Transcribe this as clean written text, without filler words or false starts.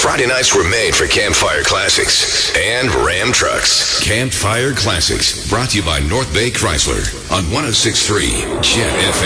Friday nights were made for Campfire Classics and Ram Trucks. Campfire Classics, brought to you by North Bay Chrysler on 106.3 Jet FM.